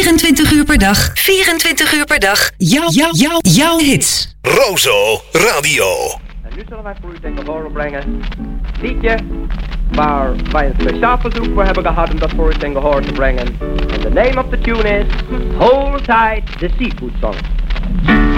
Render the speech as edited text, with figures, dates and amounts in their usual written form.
24 uur per dag. 24 uur per dag. Jouw hits. Rozo Radio. En nu zullen wij voor u ten gehore brengen. Liedje waar wij een speciaal verzoek voor hebben gehad om dat voor u ten gehore te brengen. And the name of the tune is Hold Tight, the Seafood Song.